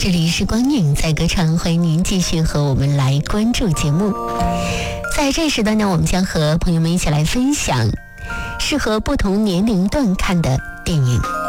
这里是光影在歌唱，欢迎您继续和我们来关注节目。在这时段呢，我们将和朋友们一起来分享适合不同年龄段看的电影。